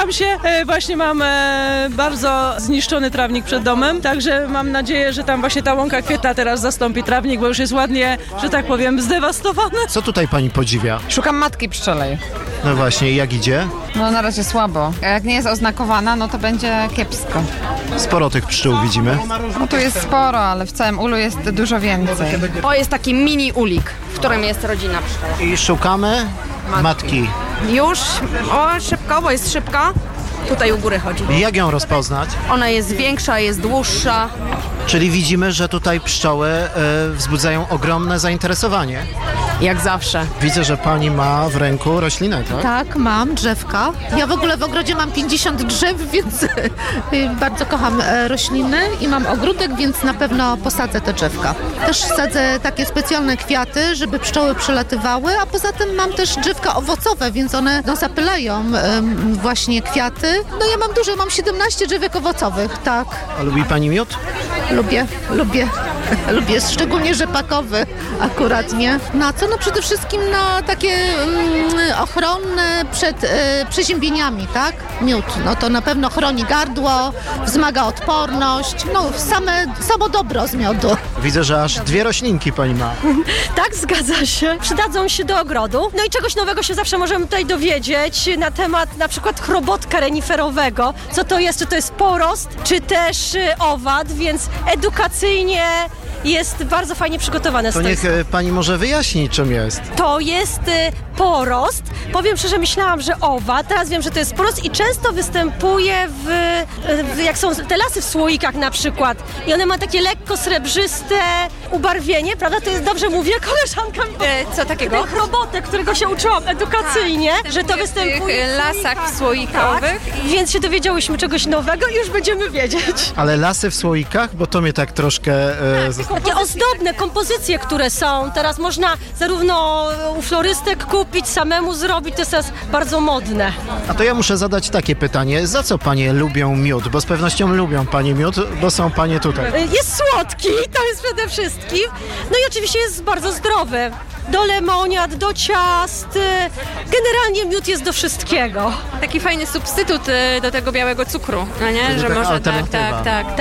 Staram się, właśnie mam bardzo zniszczony trawnik przed domem, także mam nadzieję, że tam właśnie ta łąka kwietna teraz zastąpi trawnik, bo już jest ładnie, że tak powiem, zdewastowany. Co tutaj pani podziwia? Szukam matki pszczelej. No właśnie, jak idzie? No na razie słabo. A jak nie jest oznakowana, no to będzie kiepsko. Sporo tych pszczół widzimy. No tu jest sporo, ale w całym ulu jest dużo więcej. O, jest taki mini ulik, w którym jest rodzina pszczoła. I szukamy matki. Już, szybko, bo jest szybka. Tutaj u góry chodzi. Jak ją rozpoznać? Ona jest większa, jest dłuższa. Czyli widzimy, że tutaj pszczoły wzbudzają ogromne zainteresowanie. Jak zawsze. Widzę, że pani ma w ręku roślinę, tak? Tak, mam drzewka. Ja w ogóle w ogrodzie mam 50 drzew, więc bardzo kocham rośliny i mam ogródek, więc na pewno posadzę te drzewka. Też sadzę takie specjalne kwiaty, żeby pszczoły przelatywały, a poza tym mam też drzewka owocowe, więc one zapylają właśnie kwiaty. No ja mam dużo, mam 17 drzewek owocowych, tak. A lubi pani miód? Lubię, szczególnie rzepakowy akurat, nie? Na co? No przede wszystkim na takie ochronne przed przeziębieniami, tak? Miód, no to na pewno chroni gardło, wzmaga odporność, no samo dobro z miodu. Widzę, że aż 2 roślinki pani ma. Tak, zgadza się. Przydadzą się do ogrodu. No i czegoś nowego się zawsze możemy tutaj dowiedzieć na temat na przykład chrobotka reniferowego. Co to jest? Czy to jest porost, czy też owad, więc edukacyjnie jest bardzo fajnie przygotowane. To niech pani może wyjaśni, czym jest. To jest porost. Powiem szczerze, myślałam, że owad. Teraz wiem, że to jest porost i często występuje jak są te lasy w słoikach na przykład. I one ma takie lekko srebrzyste ubarwienie, prawda? To jest, dobrze mówię, koleżanka? Co takiego? Ten chrobotek, którego się uczyłam edukacyjnie, że to występuje w lasach słoikowych. Tak, więc się dowiedziałyśmy czegoś nowego i już będziemy wiedzieć. Ale lasy w słoikach? Bo to mnie tak troszkę... Takie ozdobne kompozycje, które są. Teraz można zarówno u florystek kupić, samemu zrobić. To jest teraz bardzo modne. A to ja muszę zadać takie pytanie. Za co panie lubią miód? Bo z pewnością lubią panie miód, bo są panie tutaj. Jest słodki, to jest przede wszystkim. No i oczywiście jest bardzo zdrowy. Do lemoniad, do ciast. Generalnie miód jest do wszystkiego. Taki fajny substytut do tego białego cukru, no nie? Czyli że taka można alternatywa.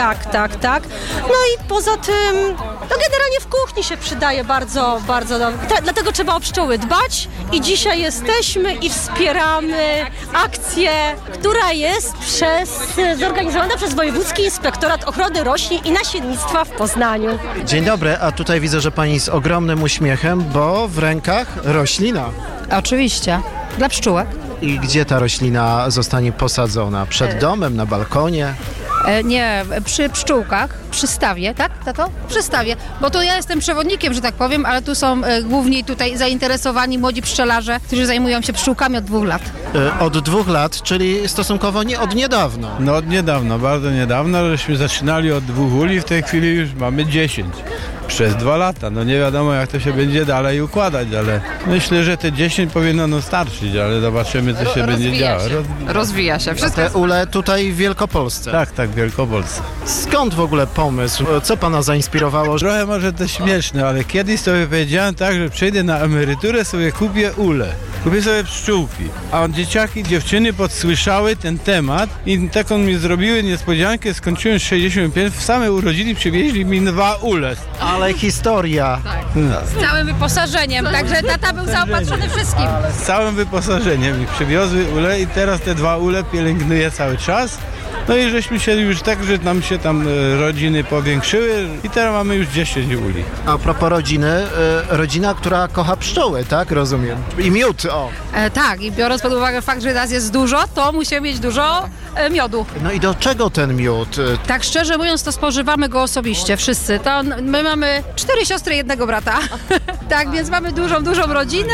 Tak. No i poza tym, no generalnie w kuchni się przydaje bardzo, bardzo dobrze. Dlatego trzeba o pszczoły dbać i dzisiaj jesteśmy i wspieramy akcję, która jest zorganizowana przez Wojewódzki Inspektorat Ochrony Roślin i Nasiennictwa w Poznaniu. Dzień dobry, a tutaj widzę, że pani z ogromnym uśmiechem, bo w rękach roślina. Oczywiście, dla pszczółek. I gdzie ta roślina zostanie posadzona? Przed domem, na balkonie? Nie, przy pszczółkach, przy stawie, tak, tato? Przy stawie, bo to ja jestem przewodnikiem, że tak powiem, ale tu są głównie tutaj zainteresowani młodzi pszczelarze, którzy zajmują się pszczółkami od 2 lat. Od 2 lat, czyli stosunkowo nie od niedawna. No od niedawna, bardzo niedawno, żeśmy zaczynali od 2 uli, w tej chwili już mamy 10. Przez 2 lata. No nie wiadomo, jak to się będzie dalej układać, ale myślę, że te 10 powinno nam starczyć, ale zobaczymy, co się będzie działo. Rozwija się. Wszystko Te ule tutaj w Wielkopolsce. Tak, w Wielkopolsce. Skąd w ogóle pomysł? Co pana zainspirowało? Trochę może to śmieszne, ale kiedyś sobie powiedziałem tak, że przejdę na emeryturę, sobie kupię ule. Kupię sobie pszczółki. A dzieciaki, dziewczyny podsłyszały ten temat i taką mi zrobiły niespodziankę, skończyłem 65, w same urodziny przywieźli mi 2 ule. Ale historia. No. Z całym wyposażeniem, także tata był zaopatrzony wszystkim. Z całym wyposażeniem mi przywiozły ule i teraz te 2 ule pielęgnuję cały czas. No i żeśmy się już tak, że nam się tam rodziny powiększyły i teraz mamy już 10 uli. A propos rodziny, rodzina, która kocha pszczoły, tak? Rozumiem. I miód, o. Tak, i biorąc pod uwagę fakt, że nas jest dużo, to musimy mieć dużo miodu. No i do czego ten miód? Tak szczerze mówiąc, to spożywamy go osobiście, wszyscy. To my mamy 4 siostry i 1 brata. Tak, więc mamy dużą rodzinę.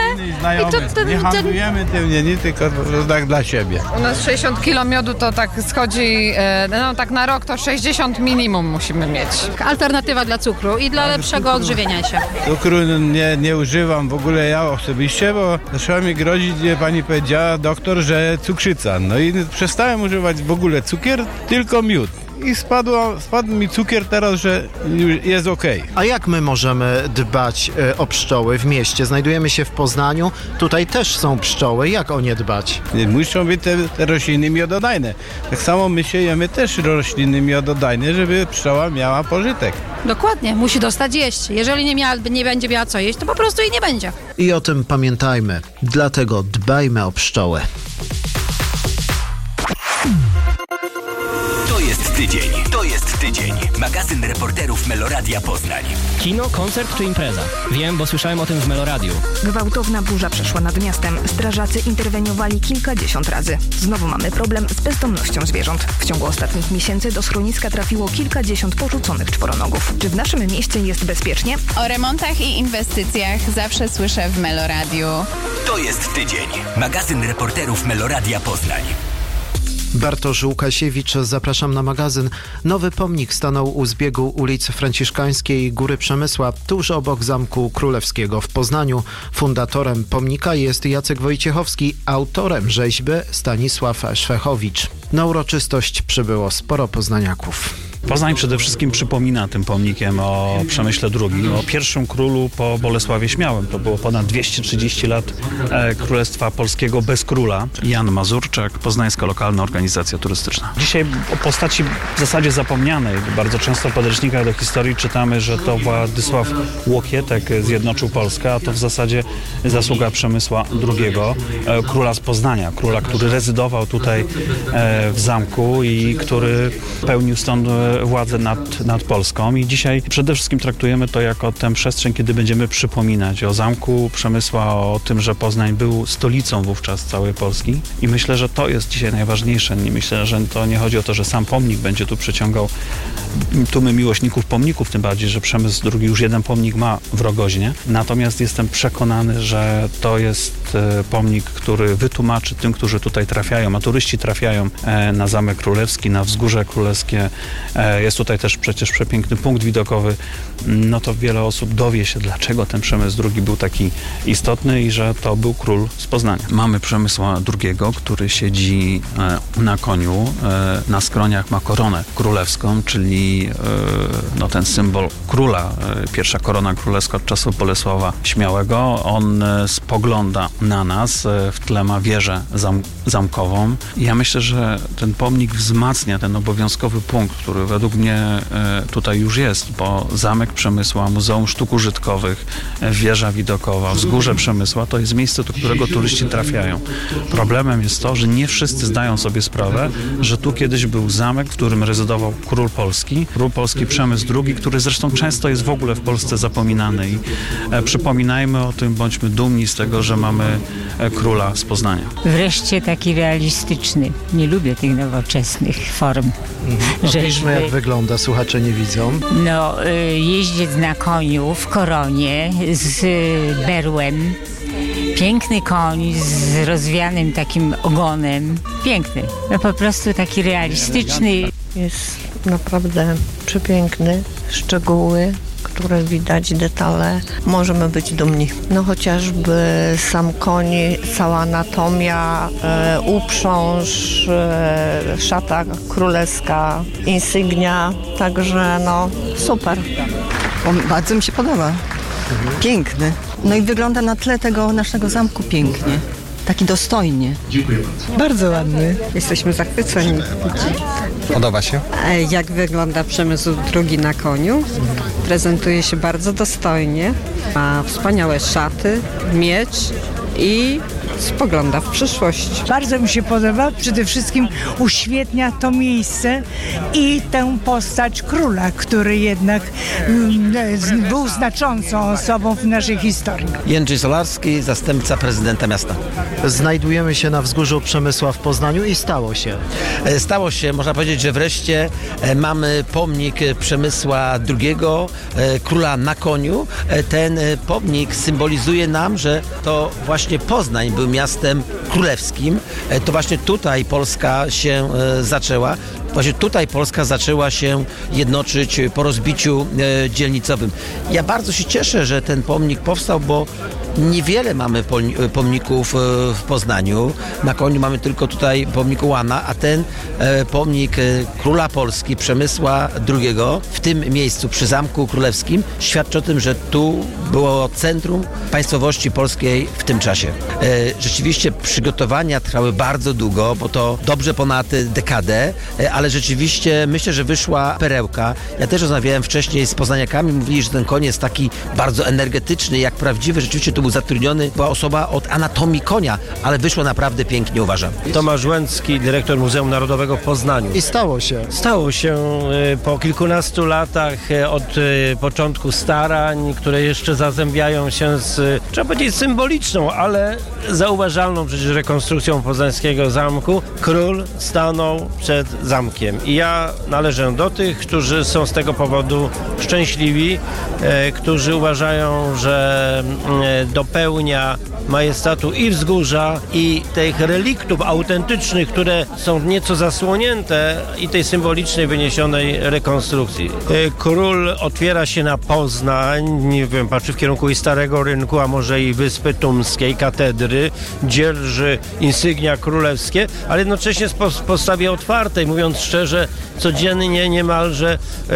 Nie handlujemy tym, nie tylko po prostu tak dla siebie. u nas 60 kg miodu to tak schodzi, no tak na rok to 60 minimum musimy mieć. Alternatywa dla cukru i dla lepszego odżywienia się. Cukru nie używam w ogóle ja osobiście, bo zaczęła mi grozić, pani powiedziała, doktor, że cukrzyca. No i przestałem używać w ogóle cukier, tylko miód. i spadł mi cukier teraz, że już jest okej. A jak my możemy dbać o pszczoły w mieście? Znajdujemy się w Poznaniu, tutaj też są pszczoły. Jak o nie dbać? Muszą być te rośliny miododajne. Tak samo my siejemy też rośliny miododajne, żeby pszczoła miała pożytek. Dokładnie, musi dostać jeść. Jeżeli nie będzie miała co jeść, to po prostu jej nie będzie. I o tym pamiętajmy. Dlatego dbajmy o pszczoły. To jest tydzień. Magazyn reporterów Meloradia Poznań. Kino, koncert czy impreza? Wiem, bo słyszałem o tym w Meloradiu. Gwałtowna burza przeszła nad miastem. Strażacy interweniowali kilkadziesiąt razy. Znowu mamy problem z bezdomnością zwierząt. W ciągu ostatnich miesięcy do schroniska trafiło kilkadziesiąt porzuconych czworonogów. Czy w naszym mieście jest bezpiecznie? O remontach i inwestycjach zawsze słyszę w Meloradiu. To jest tydzień. Magazyn reporterów Meloradia Poznań. Bartosz Łukasiewicz, zapraszam na magazyn. Nowy pomnik stanął u zbiegu ulic Franciszkańskiej i Góry Przemysła, tuż obok Zamku Królewskiego w Poznaniu. Fundatorem pomnika jest Jacek Wojciechowski, autorem rzeźby Stanisław Szwechowicz. Na uroczystość przybyło sporo poznaniaków. Poznań przede wszystkim przypomina tym pomnikiem o Przemyśle II, o pierwszym królu po Bolesławie Śmiałym. To było ponad 230 lat Królestwa Polskiego bez króla. Jan Mazurczak, poznańska lokalna organizacja turystyczna. Dzisiaj o postaci w zasadzie zapomnianej. Bardzo często w podręcznikach do historii czytamy, że to Władysław Łokietek zjednoczył Polskę, a to w zasadzie zasługa Przemysła II, króla z Poznania, króla, który rezydował tutaj w zamku i który pełnił stąd władzę nad Polską i dzisiaj przede wszystkim traktujemy to jako tę przestrzeń, kiedy będziemy przypominać o Zamku Przemysła, o tym, że Poznań był stolicą wówczas całej Polski i myślę, że to jest dzisiaj najważniejsze. Myślę, że to nie chodzi o to, że sam pomnik będzie tu przyciągał tłumy miłośników pomników, tym bardziej, że Przemysł II już jeden pomnik ma w Rogoźnie. Natomiast jestem przekonany, że to jest pomnik, który wytłumaczy tym, którzy tutaj trafiają, a turyści trafiają na Zamek Królewski, na Wzgórze Królewskie. Jest tutaj też przecież przepiękny punkt widokowy. No to wiele osób dowie się, dlaczego ten Przemysł II był taki istotny i że to był król z Poznania. Mamy Przemysła II, który siedzi na koniu, na skroniach ma koronę królewską, czyli no, ten symbol króla, pierwsza korona królewska od czasów Bolesława Śmiałego. On spogląda na nas, w tle ma wieżę zamkową. Ja myślę, że ten pomnik wzmacnia ten obowiązkowy punkt, który według mnie tutaj już jest, bo Zamek Przemysła, Muzeum Sztuk Użytkowych, wieża widokowa, Wzgórze Przemysła to jest miejsce, do którego turyści trafiają. Problemem jest to, że nie wszyscy zdają sobie sprawę, że tu kiedyś był zamek, w którym rezydował król polski Przemysł II, który zresztą często jest w ogóle w Polsce zapominany i przypominajmy o tym, bądźmy dumni z tego, że mamy króla z Poznania. Wreszcie taki realistyczny. Nie lubię tych nowoczesnych form. Opiszmy, jak wygląda, słuchacze nie widzą. No, jeździec na koniu w koronie z berłem. Piękny koń z rozwianym takim ogonem. Piękny. No po prostu taki realistyczny. Jest naprawdę przepiękny. Szczegóły, które widać, detale. Możemy być dumni. No chociażby sam koń, cała anatomia, uprząż, szata królewska, insygnia. Także no super. Bardzo mi się podoba. Piękny. No i wygląda na tle tego naszego zamku pięknie. Taki dostojnie. Dziękuję bardzo. Bardzo ładny. Jesteśmy zachwyceni. Podoba się? Jak wygląda Przemysł II na koniu? Prezentuje się bardzo dostojnie. Ma wspaniałe szaty, miecz i spogląda w przyszłość. Bardzo mi się podoba. Przede wszystkim uświetnia to miejsce i tę postać króla, który jednak był znaczącą osobą w naszej historii. Jędrzej Solarski, zastępca prezydenta miasta. Znajdujemy się na Wzgórzu Przemysła w Poznaniu i stało się. Stało się, można powiedzieć, że wreszcie mamy pomnik Przemysła II, króla na koniu. Ten pomnik symbolizuje nam, że to właśnie Poznań był miastem królewskim. To właśnie tutaj Polska się zaczęła. Właśnie tutaj Polska zaczęła się jednoczyć po rozbiciu dzielnicowym. Ja bardzo się cieszę, że ten pomnik powstał, bo Niewiele mamy pomników w Poznaniu. Na Koniu mamy tylko tutaj pomnik Ułana, a ten pomnik króla Polski Przemysła II w tym miejscu przy Zamku Królewskim świadczy o tym, że tu było centrum państwowości polskiej w tym czasie. Rzeczywiście przygotowania trwały bardzo długo, bo to dobrze ponad dekadę, ale rzeczywiście myślę, że wyszła perełka. Ja też rozmawiałem wcześniej z poznaniakami, mówili, że ten koń jest taki bardzo energetyczny, jak prawdziwy. Rzeczywiście tu był zatrudniony, była osoba od anatomii konia, ale wyszło naprawdę pięknie, uważam. Tomasz Łęcki, dyrektor Muzeum Narodowego w Poznaniu. I stało się. Stało się po kilkunastu latach od początku starań, które jeszcze zazębiają się z, trzeba powiedzieć, symboliczną, ale zauważalną przecież rekonstrukcją poznańskiego zamku. Król stanął przed zamkiem i ja należę do tych, którzy są z tego powodu szczęśliwi, którzy uważają, że dopełnia majestatu i wzgórza, i tych reliktów autentycznych, które są nieco zasłonięte, i tej symbolicznej, wyniesionej rekonstrukcji. Król otwiera się na Poznań, nie wiem, patrzy w kierunku i Starego Rynku, a może i Wyspy Tumskiej, katedry, dzierży insygnia królewskie, ale jednocześnie z postawie otwartej. Mówiąc szczerze, codziennie niemalże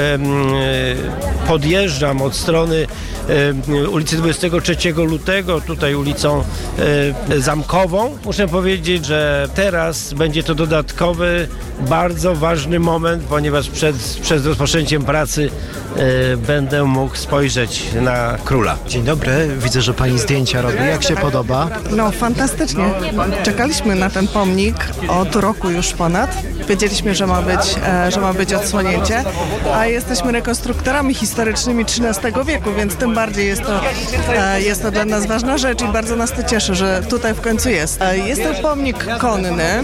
podjeżdżam od strony ulicy 23 lutego, tutaj ulicą Zamkową. Muszę powiedzieć, że teraz będzie to dodatkowy, bardzo ważny moment, ponieważ przed rozpoczęciem pracy będę mógł spojrzeć na króla. Dzień dobry, widzę, że pani zdjęcia robi. Jak się podoba? No fantastycznie. Czekaliśmy na ten pomnik od roku już ponad. Wiedzieliśmy, że ma być odsłonięcie, a jesteśmy rekonstruktorami historycznymi XIII wieku, więc tym bardziej jest to dla nas ważna rzecz i bardzo nas to cieszy, że tutaj w końcu jest. Jest to pomnik konny.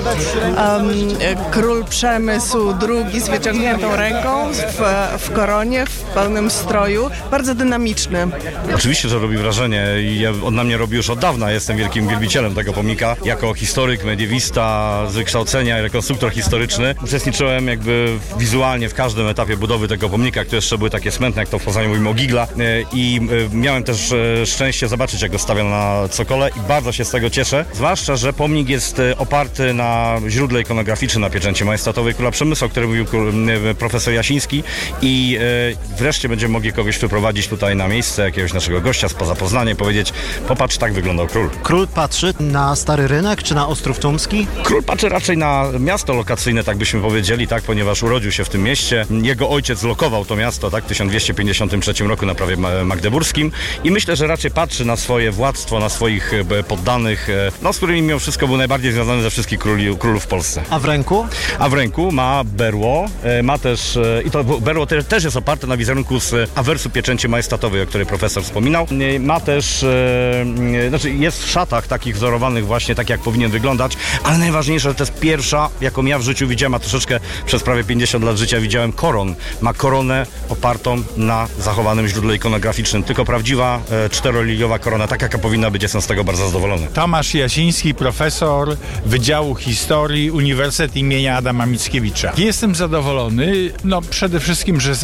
Król Przemysł II z wyciągniętą ręką, w koronie, w pełnym stroju. Bardzo dynamiczny. Oczywiście, że robi wrażenie i on na mnie robi już od dawna. Jestem wielkim wielbicielem tego pomnika. Jako historyk, mediewista z wykształcenia i rekonstruktor historyczny uczestniczyłem jakby wizualnie w każdym etapie budowy tego pomnika, które jeszcze były takie smętne, jak to w Poznaniu mówimy o Gigla, i miałem też szczęście zobaczyć, jak go stawiano na cokole i bardzo się z tego cieszę. Zwłaszcza, że pomnik jest oparty na źródle ikonograficznym, na pieczęci majestatowej króla Przemysła, o którym mówił profesor Jasiński, i wreszcie będziemy mogli kogoś wyprowadzić tutaj na miejsce, jakiegoś naszego gościa spoza Poznania, powiedzieć: popatrz, tak wyglądał król. Król patrzy na Stary Rynek czy na Ostrów Tumski? Król patrzy raczej na miasto lokacyjne, tak byśmy powiedzieli, tak, ponieważ urodził się w tym mieście. Jego ojciec lokował to miasto, tak, w 1253 roku na prawie magdeburskim, i myślę, że raczej patrzy na swoje władztwo, na swoich poddanych, z którymi mimo wszystko był najbardziej związany ze wszystkich królów w Polsce. A w ręku? A w ręku ma berło, ma też, i to berło też jest oparte na wizerunku z awersu pieczęci majestatowej, o której profesor wspominał. Ma też, jest w szatach takich wzorowanych właśnie, tak jak powinien wyglądać, ale najważniejsze, że to jest pierwsza, jaką ja w życiu widziałem, a troszeczkę przez prawie 50 lat życia widziałem koron. Ma koronę opartą na zachowanym źródle ikonograficznym. Tylko prawdziwa czteroliliowa korona, tak jaka powinna być. Jestem z tego bardzo zadowolony. Tomasz Jasiński, profesor Wydziału Historii Uniwersytet imienia Adama Mickiewicza. Jestem zadowolony, przede wszystkim, że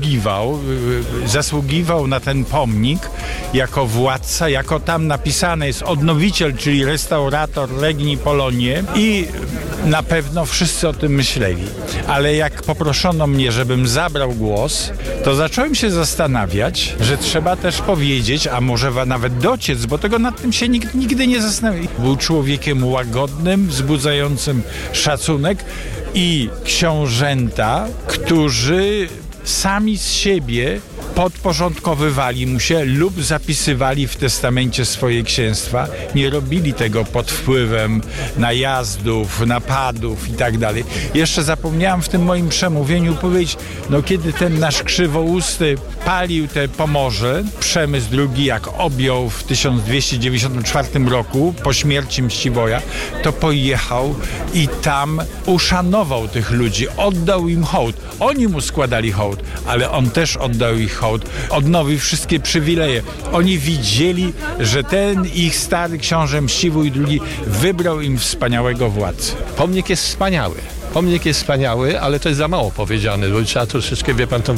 zasługiwał na ten pomnik jako władca, jako tam napisane jest odnowiciel, czyli restaurator Legni Polonie, i na pewno wszyscy o tym myśleli. Ale jak poproszono mnie, żebym zabrał głos, to zacząłem się zastanawiać, że trzeba też powiedzieć, a może nawet dociec, bo tego nad tym się nikt nigdy nie zastanawiał. Był człowiekiem łagodnym, wzbudzającym szacunek, i książęta, którzy sami z siebie podporządkowywali mu się lub zapisywali w testamencie swoje księstwa. Nie robili tego pod wpływem najazdów, napadów i tak dalej. Jeszcze zapomniałem w tym moim przemówieniu powiedzieć, kiedy ten nasz krzywousty palił te Pomorze, Przemysł II, jak objął w 1294 roku po śmierci Mściwoja, to pojechał i tam uszanował tych ludzi, oddał im hołd. Oni mu składali hołd, ale on też oddał ich hołd, odnowił wszystkie przywileje. Oni widzieli, że ten ich stary książę Mściwój II wybrał im wspaniałego władcę. Pomnik jest wspaniały. Pomnik jest wspaniały, ale to jest za mało powiedziane, bo trzeba troszeczkę, wie pan, to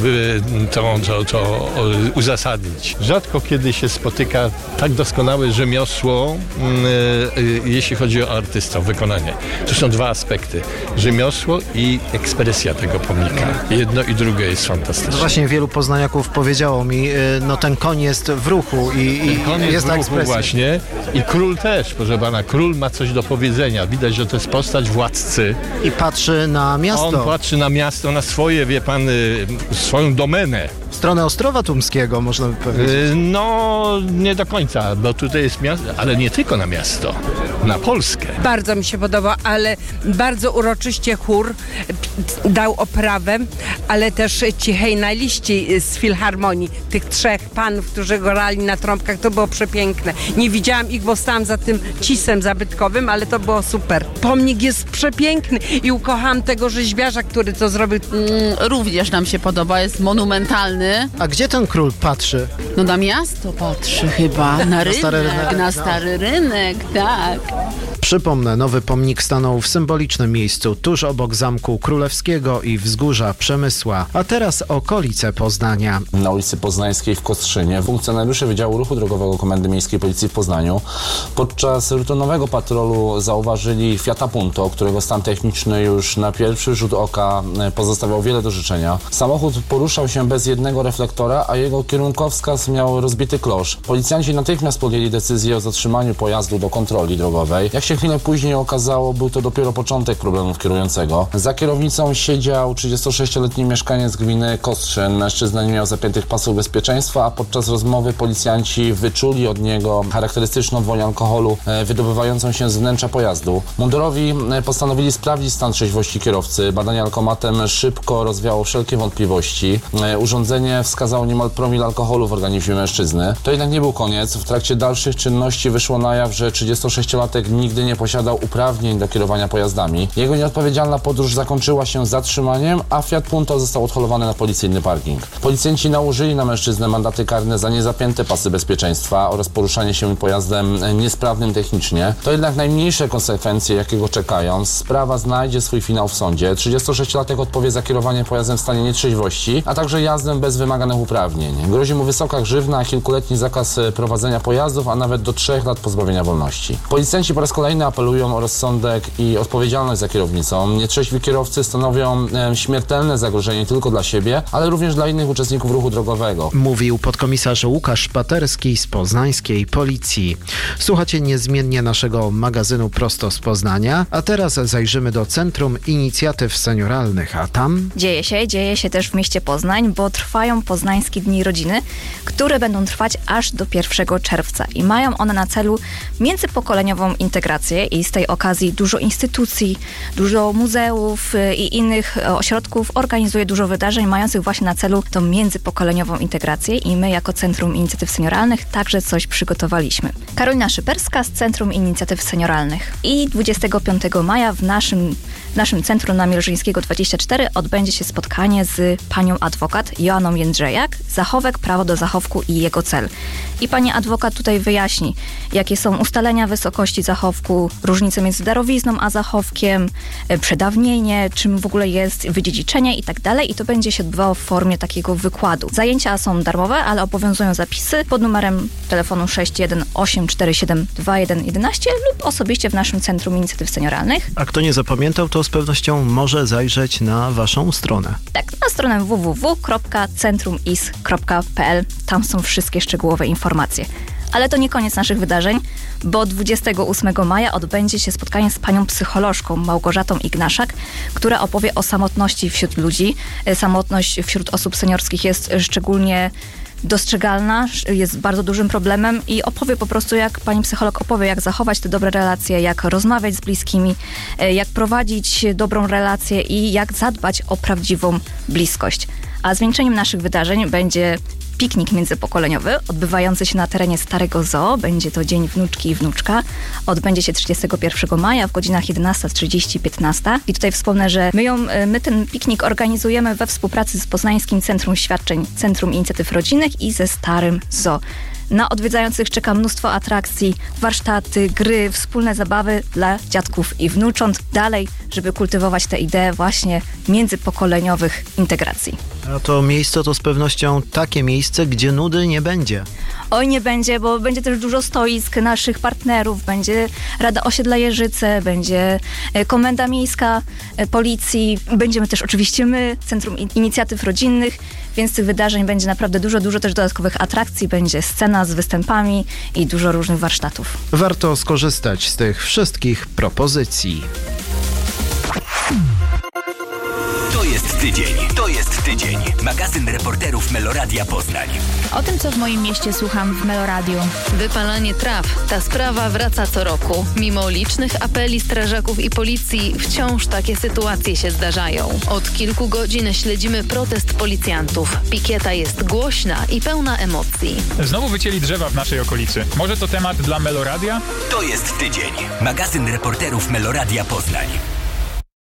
uzasadnić. Rzadko kiedy się spotyka tak doskonałe rzemiosło, jeśli chodzi o artystę, o wykonanie. To są dwa aspekty. Rzemiosło i ekspresja tego pomnika. Jedno i drugie jest fantastyczne. No właśnie wielu poznaniaków powiedziało mi, no ten koń jest w ruchu i jest w ruchu właśnie. I król też, proszę pana, król ma coś do powiedzenia. Widać, że to jest postać władcy. I patrzy na miasto. On patrzy na miasto, na swoje, wie pan, swoją domenę. W stronę Ostrowa Tumskiego, można by powiedzieć. No, nie do końca, bo tutaj jest miasto, ale nie tylko na miasto, na Polskę. Bardzo mi się podoba, ale bardzo uroczyście chór dał oprawę, ale też ci hejnaliści z Filharmonii, tych trzech panów, którzy grali na trąbkach, to było przepiękne. Nie widziałam ich, bo stałam za tym cisem zabytkowym, ale to było super. Pomnik jest przepiękny i ukochałam tego rzeźbiarza, który to zrobił. Również nam się podoba, jest monumentalny. A gdzie ten król patrzy? No na miasto patrzy chyba, na rynek, na stary rynek, tak. Przypomnę, nowy pomnik stanął w symbolicznym miejscu, tuż obok Zamku Królewskiego i Wzgórza Przemysła. A teraz okolice Poznania. Na ulicy Poznańskiej w Kostrzynie funkcjonariusze Wydziału Ruchu Drogowego Komendy Miejskiej Policji w Poznaniu podczas rutynowego patrolu zauważyli Fiata Punto, którego stan techniczny już na pierwszy rzut oka pozostawiał wiele do życzenia. Samochód poruszał się bez jednego reflektora, a jego kierunkowskaz miał rozbity klosz. Policjanci natychmiast podjęli decyzję o zatrzymaniu pojazdu do kontroli drogowej. Jak się chwilę później okazało, był to dopiero początek problemów kierującego. Za kierownicą siedział 36-letni mieszkaniec gminy Kostrzyn. Mężczyzna nie miał zapiętych pasów bezpieczeństwa, a podczas rozmowy policjanci wyczuli od niego charakterystyczną woń alkoholu wydobywającą się z wnętrza pojazdu. Mundurowi postanowili sprawdzić stan trzeźwości kierowcy. Badanie alkomatem szybko rozwiało wszelkie wątpliwości. Urządzenie wskazało niemal promil alkoholu w organizmie mężczyzny. To jednak nie był koniec. W trakcie dalszych czynności wyszło na jaw, że 36-latek nigdy nie posiadał uprawnień do kierowania pojazdami. Jego nieodpowiedzialna podróż zakończyła się zatrzymaniem, a Fiat Punto został odholowany na policyjny parking. Policjanci nałożyli na mężczyznę mandaty karne za niezapięte pasy bezpieczeństwa oraz poruszanie się pojazdem niesprawnym technicznie. To jednak najmniejsze konsekwencje, jakie go czekają. Sprawa znajdzie swój finał w sądzie. 36-latek odpowie za kierowanie pojazdem w stanie nietrzeźwości, a także jazdę bez wymaganych uprawnień. Grozi mu wysoka grzywna, kilkuletni zakaz prowadzenia pojazdów, a nawet do 3 lat pozbawienia wolności. Policjanci po raz kolejny apelują o rozsądek i odpowiedzialność za kierownicą. Nietrzeźwi kierowcy stanowią śmiertelne zagrożenie nie tylko dla siebie, ale również dla innych uczestników ruchu drogowego. Mówił podkomisarz Łukasz Paterski z poznańskiej policji. Słuchacie niezmiennie naszego magazynu Prosto z Poznania, a teraz zajrzymy do Centrum Inicjatyw Senioralnych, a tam... Dzieje się też w mieście Poznań, bo trwają Poznańskie Dni Rodziny, które będą trwać aż do 1 czerwca i mają one na celu międzypokoleniową integrację i z tej okazji dużo instytucji, dużo muzeów i innych ośrodków organizuje dużo wydarzeń mających właśnie na celu tą międzypokoleniową integrację i my jako Centrum Inicjatyw Senioralnych także coś przygotowaliśmy. Karolina Szyperska z Centrum Inicjatyw Senioralnych. I 25 maja w naszym Centrum na Mielżyńskiego 24 odbędzie się spotkanie z panią adwokat Joanną Jędrzejak, zachowek, prawo do zachowku i jego cel. I pani adwokat tutaj wyjaśni, jakie są ustalenia wysokości zachowku, różnice między darowizną a zachowkiem, przedawnienie, czym w ogóle jest wydziedziczenie i tak dalej. I to będzie się odbywało w formie takiego wykładu. Zajęcia są darmowe, ale obowiązują zapisy pod numerem telefonu 618472111 lub osobiście w naszym Centrum Inicjatyw Senioralnych. A kto nie zapamiętał, to z pewnością może zajrzeć na waszą stronę. Tak, na stronę www.centrumis.pl. Tam są wszystkie szczegółowe informacje. Ale to nie koniec naszych wydarzeń, bo 28 maja odbędzie się spotkanie z panią psycholożką Małgorzatą Ignaszak, która opowie o samotności wśród ludzi. Samotność wśród osób seniorskich jest szczególnie dostrzegalna, jest bardzo dużym problemem i opowie po prostu, jak pani psycholog opowie, jak zachować te dobre relacje, jak rozmawiać z bliskimi, jak prowadzić dobrą relację i jak zadbać o prawdziwą bliskość. A zwieńczeniem naszych wydarzeń będzie piknik międzypokoleniowy odbywający się na terenie Starego Zoo. Będzie to Dzień Wnuczki i Wnuczka. Odbędzie się 31 maja w godzinach 11:30-15. I tutaj wspomnę, że my ten piknik organizujemy we współpracy z Poznańskim Centrum Świadczeń, Centrum Inicjatyw Rodzinnych i ze Starym Zoo. Na odwiedzających czeka mnóstwo atrakcji, warsztaty, gry, wspólne zabawy dla dziadków i wnucząt. Dalej, żeby kultywować tę ideę właśnie międzypokoleniowych integracji. A to miejsce to z pewnością takie miejsce, gdzie nudy nie będzie. Oj, nie będzie, bo będzie też dużo stoisk naszych partnerów, będzie Rada Osiedla Jeżyce, będzie Komenda Miejska Policji, będziemy też oczywiście my, Centrum Inicjatyw Rodzinnych, więc tych wydarzeń będzie naprawdę dużo też dodatkowych atrakcji, będzie scena z występami i dużo różnych warsztatów. Warto skorzystać z tych wszystkich propozycji. To jest tydzień. Magazyn reporterów Meloradia Poznań. O tym, co w moim mieście słucham w Meloradiu. Wypalanie traw. Ta sprawa wraca co roku. Mimo licznych apeli strażaków i policji, wciąż takie sytuacje się zdarzają. Od kilku godzin śledzimy protest policjantów. Pikieta jest głośna i pełna emocji. Znowu wycięli drzewa w naszej okolicy. Może to temat dla Meloradia? To jest tydzień. Magazyn reporterów Meloradia Poznań.